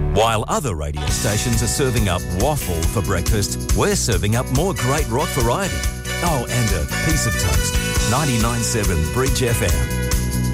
While other radio stations are serving up waffle for breakfast, we're serving up more great rock variety. Oh, and a piece of toast. 99.7 Bridge FM.